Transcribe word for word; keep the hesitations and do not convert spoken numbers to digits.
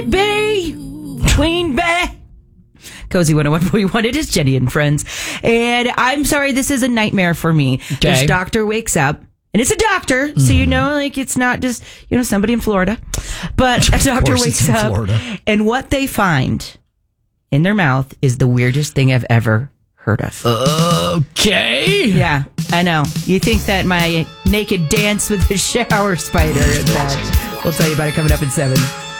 Bay, Queen Bay. Cozy one oh one point one. It is Jenny and Friends. And I'm sorry, this is a nightmare for me. Okay. This doctor wakes up. And it's a doctor, mm. so you know, like, it's not just, you know, somebody in Florida. But a doctor wakes up, Florida. And what they find in their mouth is the weirdest thing I've ever heard of. Okay. Yeah, I know. You think that my naked dance with the shower spider is bad. We'll tell you about it coming up in seven.